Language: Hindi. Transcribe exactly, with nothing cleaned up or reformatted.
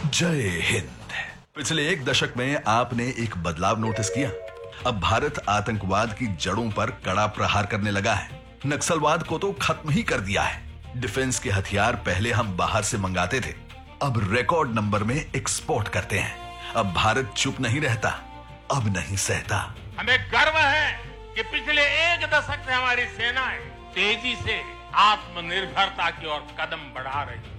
जय हिंद। पिछले एक दशक में आपने एक बदलाव नोटिस किया। अब भारत आतंकवाद की जड़ों पर कड़ा प्रहार करने लगा है। नक्सलवाद को तो खत्म ही कर दिया है। डिफेंस के हथियार पहले हम बाहर से मंगाते थे, अब रिकॉर्ड नंबर में एक्सपोर्ट करते हैं। अब भारत चुप नहीं रहता, अब नहीं सहता। हमें गर्व है कि पिछले एक दशक से हमारी सेनाएं तेजी से आत्मनिर्भरता की ओर कदम बढ़ा रही है।